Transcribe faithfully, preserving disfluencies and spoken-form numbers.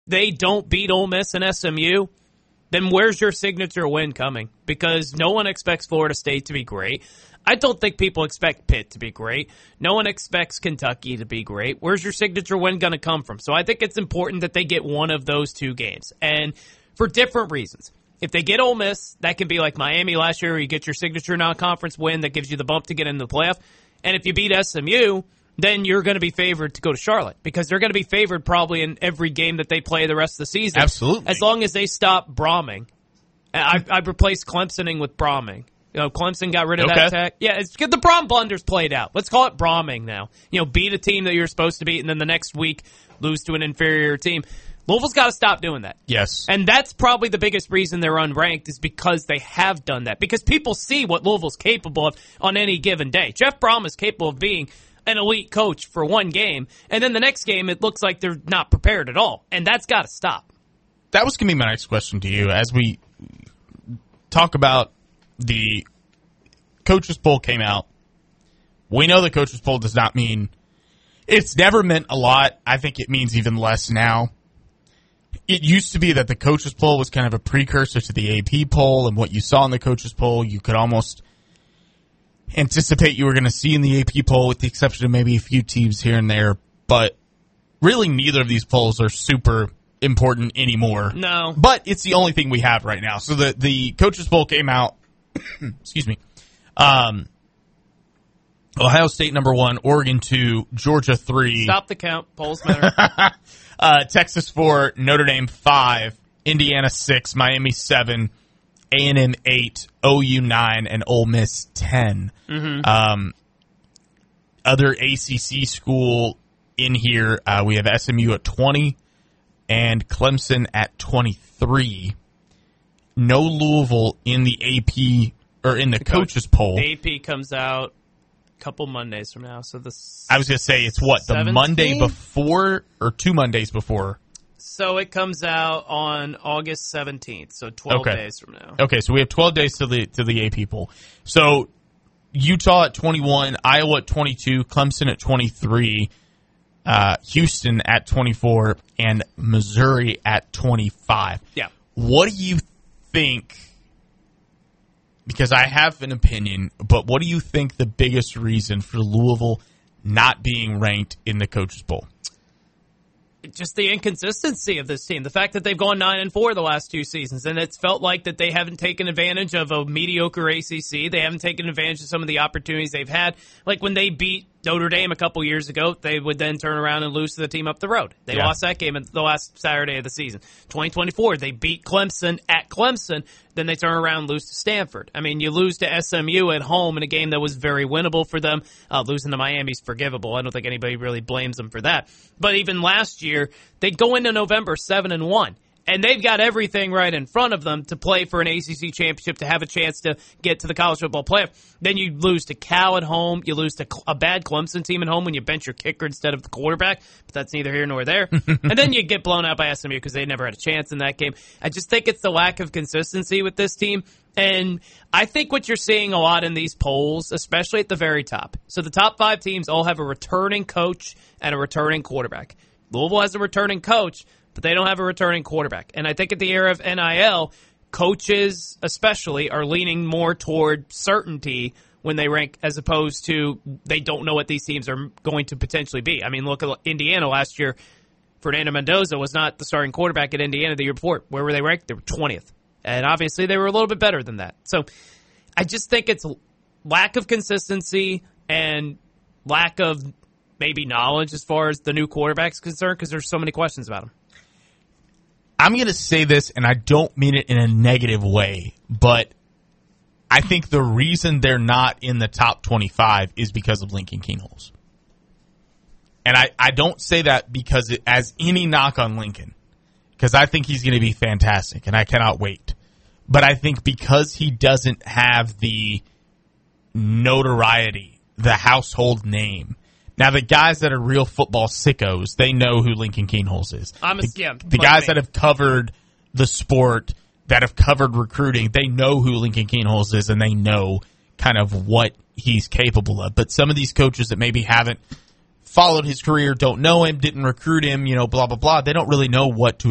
they don't beat Ole Miss and S M U, then where's your signature win coming? Because no one expects Florida State to be great. I don't think people expect Pitt to be great. No one expects Kentucky to be great. Where's your signature win going to come from? So I think it's important that they get one of those two games, and for different reasons. If they get Ole Miss, that can be like Miami last year, where you get your signature non-conference win that gives you the bump to get into the playoff. And if you beat S M U, then you're going to be favored to go to Charlotte, because they're going to be favored probably in every game that they play the rest of the season. Absolutely. As long as they stop Brahming. I've, I've replaced Clemsoning with Brahming. You know, Clemson got rid of okay. that tech. Yeah, it's the Brahm blunders played out. Let's call it Brahming now. You know, beat a team that you're supposed to beat, and then the next week lose to an inferior team. Louisville's got to stop doing that. Yes. And that's probably the biggest reason they're unranked, is because they have done that. Because people see what Louisville's capable of on any given day. Jeff Brom is capable of being an elite coach for one game, and then the next game it looks like they're not prepared at all. And that's got to stop. That was going to be my next question to you. As we talk about the Coaches Poll came out, we know the Coaches Poll does not mean, it's never meant a lot. I think it means even less now. It used to be that the Coaches Poll was kind of a precursor to the A P poll, and what you saw in the Coaches Poll, you could almost anticipate you were going to see in the A P poll, with the exception of maybe a few teams here and there. But really, neither of these polls are super important anymore. No. But it's the only thing we have right now. So the, the Coaches Poll came out, excuse me, um, Ohio State number one, Oregon two, Georgia three. Stop the count. Polls matter. uh, Texas four, Notre Dame five, Indiana six, Miami seven, A and M eight, O U nine, and Ole Miss ten. Mm-hmm. Um, other A C C school in here, uh, we have S M U at twenty and Clemson at twenty-three. No Louisville in the A P or in the, the coaches coach, poll. The A P comes out a couple Mondays from now. So this I was going to say it's what, the seventeenth? Monday before or two Mondays before? So it comes out on August seventeenth, so twelve okay. days from now. Okay, so we have twelve days to the to the A P poll. So Utah at twenty-one, Iowa at twenty-two, Clemson at twenty-three, uh, Houston at twenty-four, and Missouri at twenty-five. Yeah. What do you think, because I have an opinion, but what do you think the biggest reason for Louisville not being ranked in the coaches poll? Just the inconsistency of this team. The fact that they've gone nine and four the last two seasons, and it's felt like that they haven't taken advantage of a mediocre A C C. They haven't taken advantage of some of the opportunities they've had. Like when they beat Notre Dame a couple years ago, they would then turn around and lose to the team up the road. They yeah. lost that game the last Saturday of the season. twenty twenty-four, they beat Clemson at Clemson. Then they turn around and lose to Stanford. I mean, you lose to S M U at home in a game that was very winnable for them. Uh, losing to Miami is forgivable. I don't think anybody really blames them for that. But even last year, they go into November seven and one. And they've got everything right in front of them to play for an A C C championship, to have a chance to get to the college football playoff. Then you lose to Cal at home. You lose to a bad Clemson team at home when you bench your kicker instead of the quarterback. But that's neither here nor there. And then you get blown out by S M U because they never had a chance in that game. I just think it's the lack of consistency with this team. And I think what you're seeing a lot in these polls, especially at the very top. So the top five teams all have a returning coach and a returning quarterback. Louisville has a returning coach, but they don't have a returning quarterback. And I think at the era of N I L, coaches especially are leaning more toward certainty when they rank, as opposed to they don't know what these teams are going to potentially be. I mean, look at Indiana last year. Fernando Mendoza was not the starting quarterback at Indiana the year before. Where were they ranked? They were twentieth. And obviously they were a little bit better than that. So I just think it's lack of consistency and lack of maybe knowledge as far as the new quarterback's concerned, because there's so many questions about him. I'm going to say this, and I don't mean it in a negative way, but I think the reason they're not in the top twenty-five is because of Lincoln Kienholz. And I, I don't say that because it as any knock on Lincoln, because I think he's going to be fantastic, and I cannot wait. But I think because he doesn't have the notoriety, the household name. Now, the guys that are real football sickos, they know who Lincoln Kienholz is. I'm a, the yeah, the guys me. that have covered the sport, that have covered recruiting, they know who Lincoln Kienholz is, and they know kind of what he's capable of. But some of these coaches that maybe haven't followed his career, don't know him, didn't recruit him, you know, blah, blah, blah, they don't really know what to